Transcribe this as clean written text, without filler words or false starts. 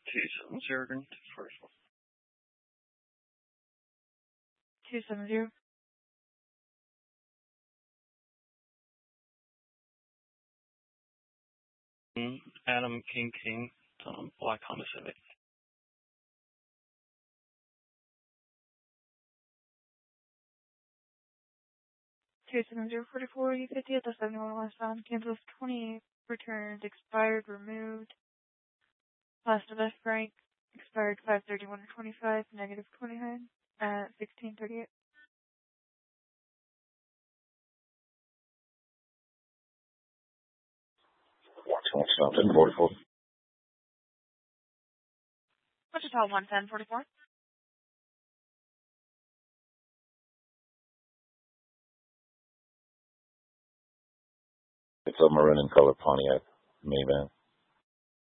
270 first one. 270. Adam King, Black Honda Civic. 27044, U50 at the 71 westbound, Kansas 28, returned, expired, removed. Last of F rank, expired 5/31/25, negative 29 at 16:38. Something 44. Wichita 11044. It's a maroon in color Pontiac minivan.